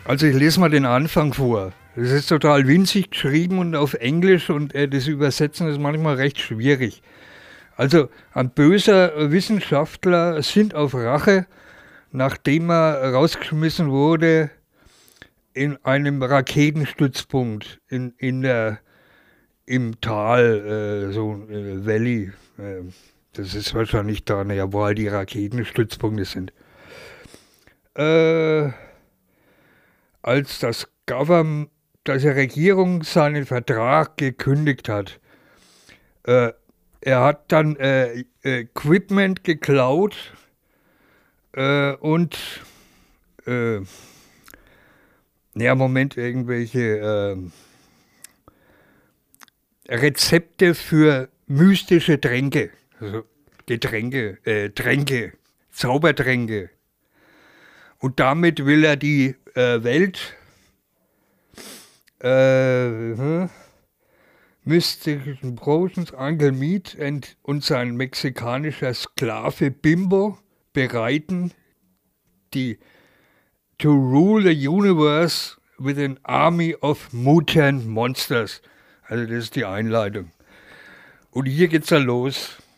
Also ich lese mal den Anfang vor. Das ist total winzig geschrieben und auf Englisch und das Übersetzen ist manchmal recht schwierig. Also ein böser Wissenschaftler sinnt auf Rache, nachdem er rausgeschmissen wurde in einem Raketenstützpunkt im Tal, Valley. Das ist wahrscheinlich da, ja, wo halt die Raketenstützpunkte sind. Äh, als dass die Regierung seinen Vertrag gekündigt hat. Äh, Er hat dann Equipment geklaut und äh, ja, Moment, irgendwelche Rezepte für mystische Tränke. Also Tränke, Zaubertränke. Und damit will er die Welt mystischen Potions, Uncle Meat und sein mexikanischer Sklave Bimbo bereiten die to rule the universe with an army of mutant monsters. Also das ist die Einleitung. Und hier geht's dann los.